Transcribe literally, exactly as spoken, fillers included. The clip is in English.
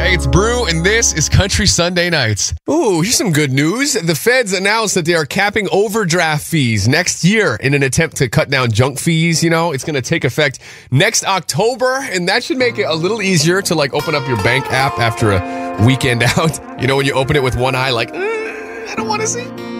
Hey, it's Brew, and this is Country Sunday Nights. Ooh, here's some good news. The feds announced that they are capping overdraft fees next year in an attempt to cut down junk fees. You know, it's going to take effect next October, and that should make it a little easier to, like, open up your bank app after a weekend out. You know, when you open it with one eye, like, uh, I don't want to see.